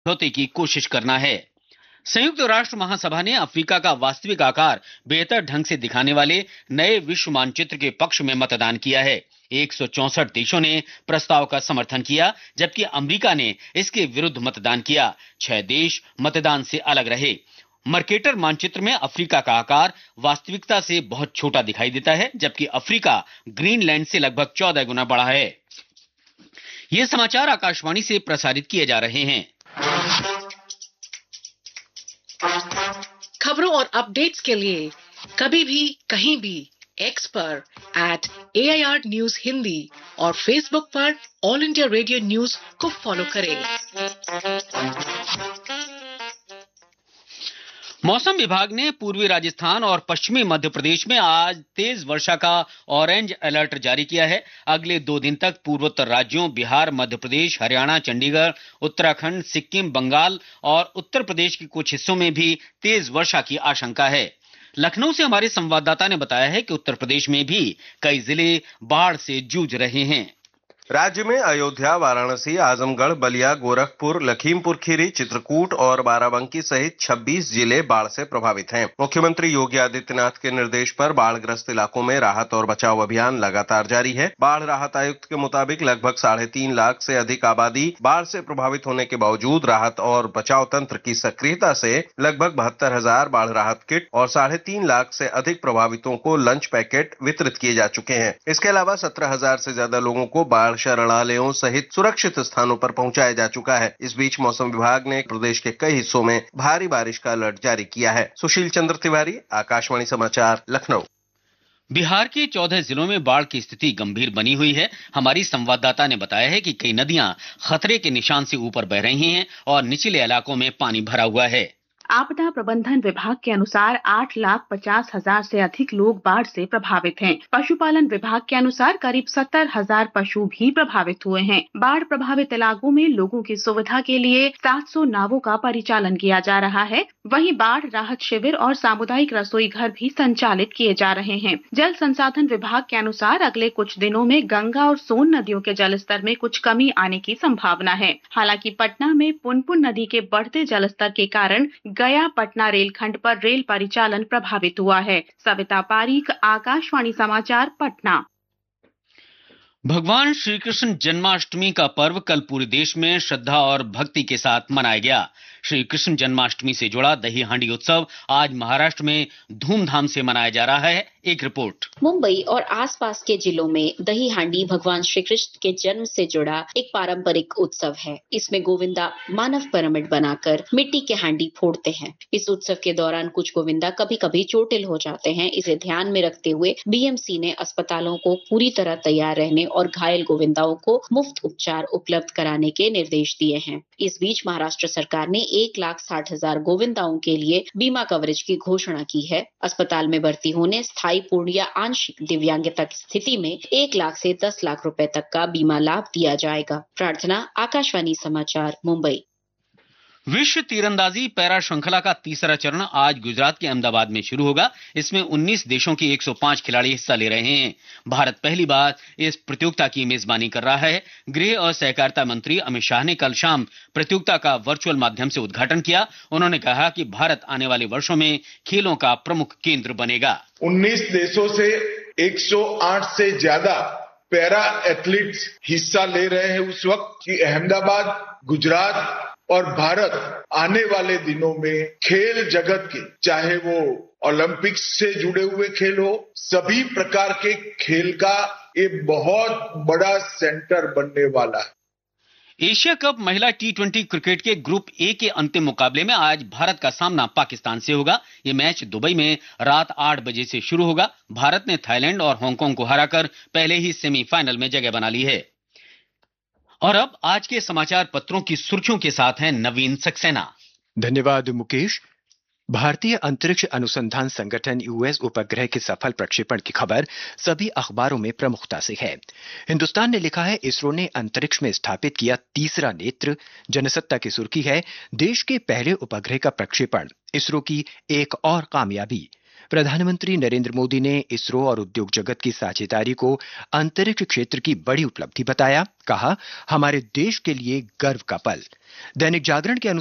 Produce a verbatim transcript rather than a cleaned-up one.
समझौते की कोशिश करना है। संयुक्त राष्ट्र महासभा ने अफ्रीका का वास्तविक आकार बेहतर ढंग से दिखाने वाले नए विश्व मानचित्र के पक्ष में मतदान किया है। एक सौ चौसठ देशों ने प्रस्ताव का समर्थन किया, जबकि अमेरिका ने इसके विरुद्ध मतदान किया। छह देश मतदान से अलग रहे। मर्केटर मानचित्र में अफ्रीका का आकार वास्तविकता से बहुत छोटा दिखाई देता है, जबकि अफ्रीका ग्रीनलैंड से लगभग चौदह गुना बड़ा है। ये समाचार आकाशवाणी से प्रसारित किए जा रहे हैं। खबरों और अपडेट्स के लिए कभी भी कहीं भी एक्स पर eight A I R news Hindi और फेसबुक पर ऑल इंडिया रेडियो न्यूज को फॉलो करें। मौसम विभाग ने पूर्वी राजस्थान और पश्चिमी मध्य प्रदेश में आज तेज वर्षा का ऑरेंज अलर्ट जारी किया है। अगले दो दिन तक पूर्वोत्तर राज्यों बिहार, मध्य प्रदेश, हरियाणा, चंडीगढ़, उत्तराखंड, सिक्किम, बंगाल और उत्तर प्रदेश के कुछ हिस्सों में भी तेज वर्षा की आशंका है। लखनऊ से हमारे संवाददाता ने बताया है कि उत्तर प्रदेश में भी कई जिले बाढ़ से जूझ रहे हैं। राज्य में अयोध्या, वाराणसी, आजमगढ़, बलिया, गोरखपुर, लखीमपुर खीरी, चित्रकूट और बाराबंकी सहित छब्बीस जिले बाढ़ से प्रभावित हैं। मुख्यमंत्री योगी आदित्यनाथ के निर्देश पर बाढ़ग्रस्त इलाकों में राहत और बचाव अभियान लगातार जारी है। बाढ़ राहत आयुक्त के मुताबिक लगभग साढ़े तीन लाख से अधिक आबादी बाढ़ से प्रभावित होने के बावजूद राहत और बचाव तंत्र की सक्रियता से लगभग बहत्तर हजार बाढ़ राहत किट और साढ़े तीन लाख से अधिक प्रभावितों को लंच पैकेट वितरित किए जा चुके हैं। इसके अलावा सत्रह हजार से ज्यादा लोगों को बाढ़ शरणालयों सहित सुरक्षित स्थानों पर पहुंचाया जा चुका है। इस बीच मौसम विभाग ने प्रदेश के कई हिस्सों में भारी बारिश का अलर्ट जारी किया है। सुशील चंद्र तिवारी, आकाशवाणी समाचार, लखनऊ। बिहार के चौदह जिलों में बाढ़ की स्थिति गंभीर बनी हुई है। हमारी संवाददाता ने बताया है कि कई नदियां खतरे के निशान से ऊपर बह रही हैं और निचले इलाकों में पानी भरा हुआ है। आपदा प्रबंधन विभाग के अनुसार आठ लाख पचास हजार से अधिक लोग बाढ़ से प्रभावित हैं। पशुपालन विभाग के अनुसार करीब सत्तर हजार पशु भी प्रभावित हुए हैं। बाढ़ प्रभावित इलाकों में लोगों की सुविधा के लिए सात सौ नावों का परिचालन किया जा रहा है। वहीं बाढ़ राहत शिविर और सामुदायिक रसोई घर भी संचालित किए जा रहे हैं। जल संसाधन विभाग के अनुसार अगले कुछ दिनों में गंगा और सोन नदियों के जलस्तर में कुछ कमी आने की संभावना है। हालांकि पटना में पुनपुन नदी के बढ़ते जलस्तर के कारण गया पटना रेलखंड पर रेल परिचालन प्रभावित हुआ है। सविता पारीक, आकाशवाणी समाचार, पटना। भगवान श्री कृष्ण जन्माष्टमी का पर्व कल पूरे देश में श्रद्धा और भक्ति के साथ मनाया गया। श्री कृष्ण जन्माष्टमी से जुड़ा दही हांडी उत्सव आज महाराष्ट्र में धूमधाम से मनाया जा रहा है। एक रिपोर्ट। मुंबई और आसपास के जिलों में दही हांडी भगवान श्री कृष्ण के जन्म से जुड़ा एक पारंपरिक उत्सव है। इसमें गोविंदा मानव पिरामिड बनाकर मिट्टी के हांडी फोड़ते हैं। इस उत्सव के दौरान कुछ गोविंदा कभी कभी चोटिल हो जाते हैं। इसे ध्यान में रखते हुए बी एम सी ने अस्पतालों को पूरी तरह तैयार रहने और घायल गोविंदाओं को मुफ्त उपचार उपलब्ध कराने के निर्देश दिए हैं। इस बीच महाराष्ट्र सरकार ने एक लाख साठ हजार गोविंदाओं के लिए बीमा कवरेज की घोषणा की है। अस्पताल में भर्ती होने, स्थायी, पूर्ण या आंशिक दिव्यांगता की स्थिति में एक लाख से दस लाख रुपए तक का बीमा लाभ दिया जाएगा। प्रार्थना, आकाशवाणी समाचार, मुंबई। विश्व तीरंदाजी पैरा श्रृंखला का तीसरा चरण आज गुजरात के अहमदाबाद में शुरू होगा। इसमें उन्नीस देशों के एक सौ पाँच खिलाड़ी हिस्सा ले रहे हैं। भारत पहली बार इस प्रतियोगिता की मेजबानी कर रहा है। गृह और सहकारिता मंत्री अमित शाह ने कल शाम प्रतियोगिता का वर्चुअल माध्यम से उद्घाटन किया। उन्होंने कहा कि भारत आने वाले वर्षों में खेलों का प्रमुख केंद्र बनेगा। उन्नीस देशों से एक सौ आठ से ज्यादा पैरा एथलीट्स हिस्सा ले रहे हैं उस वक्त कि अहमदाबाद, गुजरात और भारत आने वाले दिनों में खेल जगत के, चाहे वो ओलंपिक्स से जुड़े हुए खेल हो, सभी प्रकार के खेल का एक बहुत बड़ा सेंटर बनने वाला है। एशिया कप महिला टी ट्वेंटी क्रिकेट के ग्रुप ए के अंतिम मुकाबले में आज भारत का सामना पाकिस्तान से होगा। ये मैच दुबई में रात आठ बजे से शुरू होगा। भारत ने थाईलैंड और हांगकांग को हराकर पहले ही सेमीफाइनल में जगह बना ली है। और अब आज के समाचार पत्रों की सुर्खियों के साथ हैं नवीन सक्सेना। धन्यवाद मुकेश। भारतीय अंतरिक्ष अनुसंधान संगठन यूएस उपग्रह के सफल प्रक्षेपण की खबर सभी अखबारों में प्रमुखता से है। हिंदुस्तान ने लिखा है, इसरो ने अंतरिक्ष में स्थापित किया तीसरा नेत्र। जनसत्ता की सुर्खी है, देश के पहले उपग्रह का प्रक्षेपण, इसरो की एक और कामयाबी। प्रधानमंत्री नरेंद्र मोदी ने इसरो और उद्योग जगत की साझेदारी को अंतरिक्ष क्षेत्र की बड़ी उपलब्धि बताया। कहा, हमारे देश के लिए गर्व का पल। दैनिक जागरण के